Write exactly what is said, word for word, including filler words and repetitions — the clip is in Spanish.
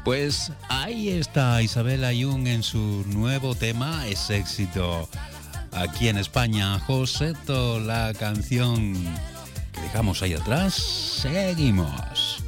Pues ahí está Isabel Ayun en su nuevo tema, es éxito aquí en España. Joseto, la canción que dejamos ahí atrás, seguimos.